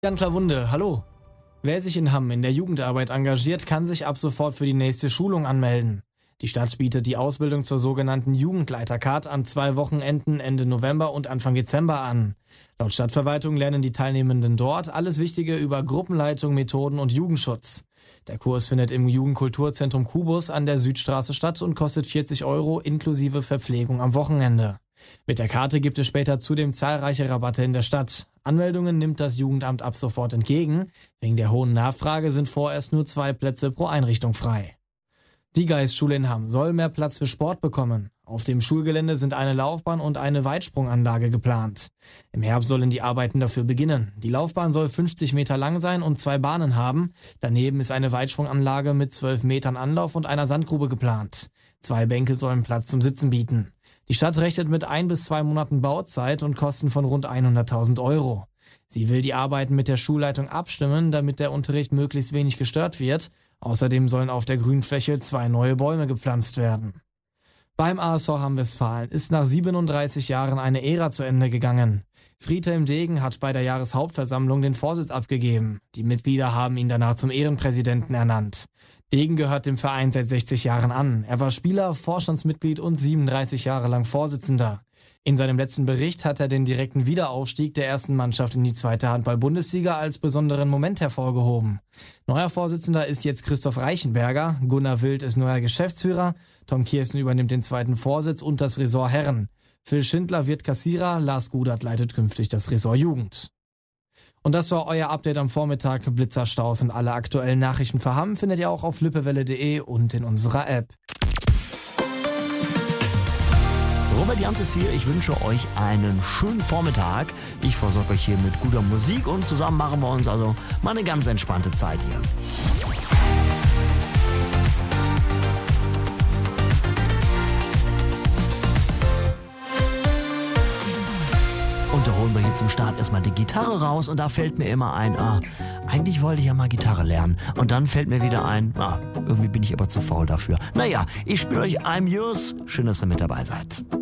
Jan Klawunde, hallo. Wer sich in Hamm in der Jugendarbeit engagiert, kann sich ab sofort für die nächste Schulung anmelden. Die Stadt bietet die Ausbildung zur sogenannten Jugendleiter-Card an 2 Wochenenden Ende November und Anfang Dezember an. Laut Stadtverwaltung lernen die Teilnehmenden dort alles Wichtige über Gruppenleitung, Methoden und Jugendschutz. Der Kurs findet im Jugendkulturzentrum Kubus an der Südstraße statt und kostet 40 € inklusive Verpflegung am Wochenende. Mit der Karte gibt es später zudem zahlreiche Rabatte in der Stadt. Anmeldungen nimmt das Jugendamt ab sofort entgegen. Wegen der hohen Nachfrage sind vorerst nur 2 Plätze pro Einrichtung frei. Die Geistschule in Hamm soll mehr Platz für Sport bekommen. Auf dem Schulgelände sind eine Laufbahn und eine Weitsprunganlage geplant. Im Herbst sollen die Arbeiten dafür beginnen. Die Laufbahn soll 50 Meter lang sein und 2 Bahnen haben. Daneben ist eine Weitsprunganlage mit 12 Metern Anlauf und einer Sandgrube geplant. 2 Bänke sollen Platz zum Sitzen bieten. Die Stadt rechnet mit 1 bis 2 Monaten Bauzeit und Kosten von rund 100.000 €. Sie will die Arbeiten mit der Schulleitung abstimmen, damit der Unterricht möglichst wenig gestört wird. Außerdem sollen auf der Grünfläche 2 neue Bäume gepflanzt werden. Beim ASV Hamm-Westfalen ist nach 37 Jahren eine Ära zu Ende gegangen. Friedhelm Degen hat bei der Jahreshauptversammlung den Vorsitz abgegeben. Die Mitglieder haben ihn danach zum Ehrenpräsidenten ernannt. Degen gehört dem Verein seit 60 Jahren an. Er war Spieler, Vorstandsmitglied und 37 Jahre lang Vorsitzender. In seinem letzten Bericht hat er den direkten Wiederaufstieg der ersten Mannschaft in die 2. Handball-Bundesliga als besonderen Moment hervorgehoben. Neuer Vorsitzender ist jetzt Christoph Reichenberger, Gunnar Wild ist neuer Geschäftsführer, Tom Kiersten übernimmt den 2. Vorsitz und das Ressort Herren. Phil Schindler wird Kassierer, Lars Gudert leitet künftig das Ressort Jugend. Und das war euer Update am Vormittag. Blitzerstaus und alle aktuellen Nachrichten für Hamm findet ihr auch auf lippewelle.de und in unserer App. Robert Jans ist hier. Ich wünsche euch einen schönen Vormittag. Ich versorge euch hier mit guter Musik und zusammen machen wir uns also mal eine ganz entspannte Zeit hier. Und da holen wir hier zum Start erstmal die Gitarre raus und da fällt mir immer ein, eigentlich wollte ich ja mal Gitarre lernen. Und dann fällt mir wieder ein, irgendwie bin ich aber zu faul dafür. Naja, ich spiele euch I'm Yours. Schön, dass ihr mit dabei seid.